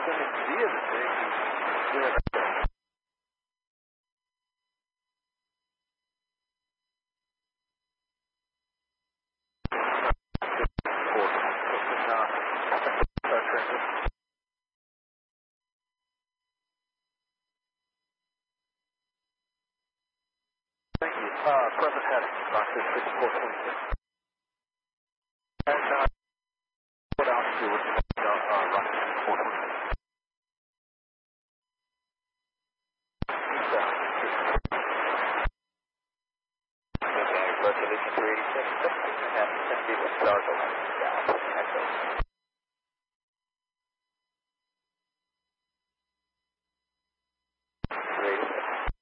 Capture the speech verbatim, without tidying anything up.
dia do tempo. Thank you. Uh, present heading, Doctor sixty-four twenty-six. And, uh, what altitude would you like to, uh, run at sixty-four twenty-six? Eastbound, sixty-four. Okay, resolution three eighty-six, seventeen and a half, ten feet with stars aligned, down, echo.